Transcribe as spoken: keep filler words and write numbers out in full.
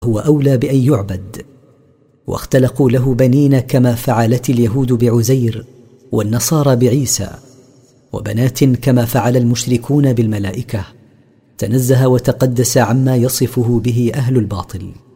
هو أولى بأن يعبد. واختلقوا له بنين كما فعلت اليهود بعزير والنصارى بعيسى، وبنات كما فعل المشركون بالملائكة. تنزه وتقدس عما يصفه به أهل الباطل.